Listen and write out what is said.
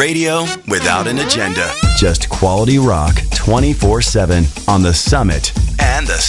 Radio without an agenda. Just quality rock 24/7 on The Summit and the